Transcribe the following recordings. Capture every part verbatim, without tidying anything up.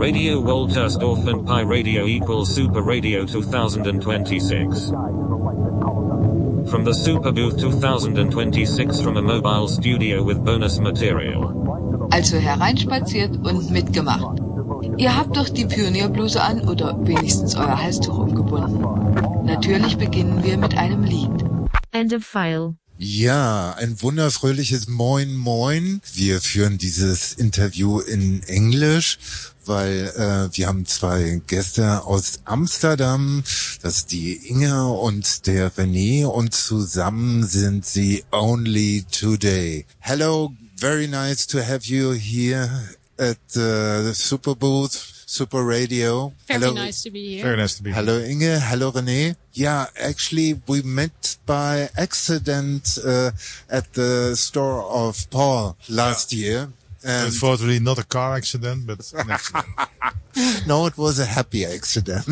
Radio Woltersdorf and Pi Radio equals Super Radio twenty twenty-six. From the Super Booth twenty twenty-six from a mobile studio with bonus material. Also hereinspaziert und mitgemacht. Ihr habt doch die Pionierbluse an oder wenigstens euer Halstuch umgebunden. Natürlich beginnen wir mit einem Lied. End of file. Ja, ein wunderfröhliches Moin Moin. Wir führen dieses Interview in Englisch, weil äh, wir haben zwei Gäste aus Amsterdam. Das ist die Inge und der René und zusammen sind sie Only Today. Hello, very nice to have you here at the Super Booth. Super Radio. Very Hello. nice to be here. Very nice to be here. Hello Inge, hello René. Yeah, actually we met by accident uh, at the store of Paul last year. And Unfortunately not a car accident, but an accident. no, it was a happy accident.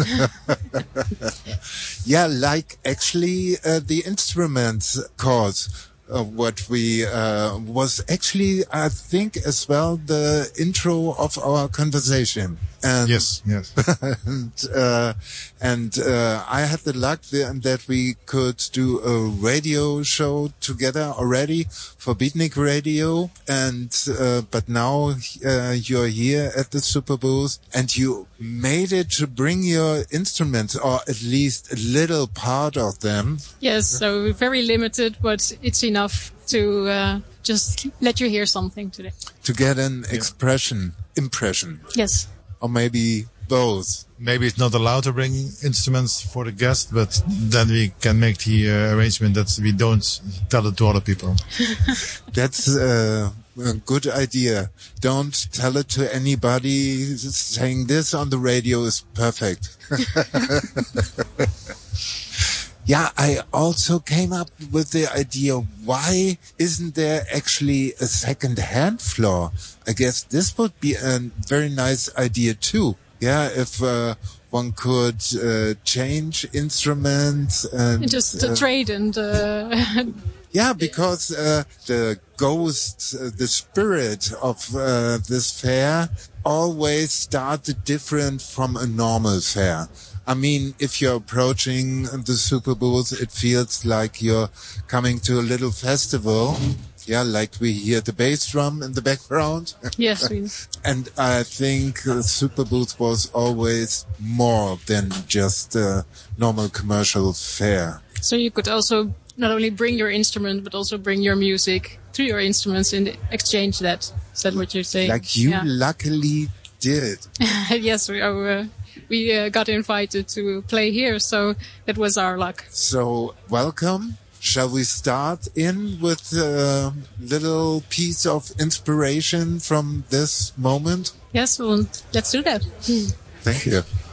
Yeah, like actually uh, the instruments cause uh, what we uh, was actually, I think, as well the intro of our conversation. And Yes, yes. and uh, and uh, I had the luck that that we could do a radio show together already for Beatnik Radio, and uh, but now uh, you're here at the Super Booth, and you made it to bring your instruments, or at least a little part of them. Yes, so we're very limited, but it's enough to uh, just let you hear something today. To get an expression, impression, Yes. or maybe both. Maybe it's not allowed to bring instruments for the guest, but then we can make the uh, arrangement that we don't tell it to other people. That's uh, a good idea. Don't tell it to anybody. Saying this on the radio is perfect. Yeah, I also came up with the idea, why isn't there actually a second-hand floor? I guess this would be a very nice idea too. Yeah, if uh, one could uh, change instruments and Just uh, uh, trade and... Uh, yeah, because uh, the ghost, uh, the spirit of uh, this fair always started different from a normal fair. I mean, if you're approaching the Super Booth, it feels like you're coming to a little festival. Yeah, like we hear the bass drum in the background. yes, we... And I think the Super Booth was always more than just a normal commercial fair. So you could also not only bring your instrument, but also bring your music to your instruments and exchange that. Is that what you're saying? Like you Yeah. luckily did. Yes, we are... Uh, We uh, got invited to play here, so that was our luck. So, welcome. Shall we start in with a little piece of inspiration from this moment? Yes, well, let's do that. Thank you.